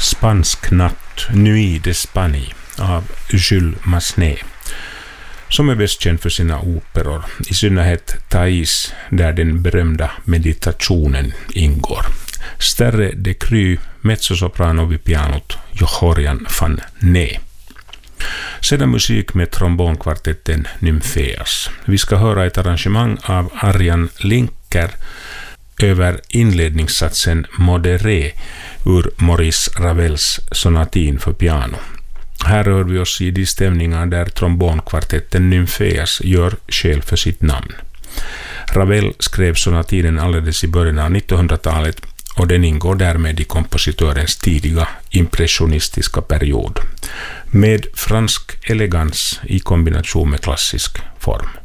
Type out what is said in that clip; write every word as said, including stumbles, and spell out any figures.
Spansk natt, Nuit d'Espagne av Jules Massenet, som är bäst känd för sina operor, i synnerhet Thais, där den berömda meditationen ingår. Sterre de Cru, mezzosoprano vid pianot, Jochorian van Nee. Sedan musik med trombonkvartetten Nymphäas. Vi ska höra ett arrangemang av Arjan Linker över inledningssatsen Modéré ur Maurice Ravels sonatin för piano. Här rör vi oss i de stämningar där trombonkvartetten Nymphäas gör skäl för sitt namn. Ravel skrev sonatinen alldeles i början av nittonhundratalet och den ingår därmed i kompositörens tidiga impressionistiska period, med fransk elegans i kombination med klassisk form.